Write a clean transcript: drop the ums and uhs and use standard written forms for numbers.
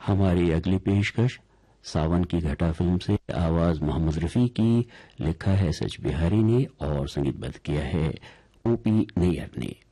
हमारी अगली पेशकश सावन की घटा फिल्म से आवाज मोहम्मद रफी की, लिखा है सच बिहारी ने और संगीतबद्ध किया है ओपी नैयर ने।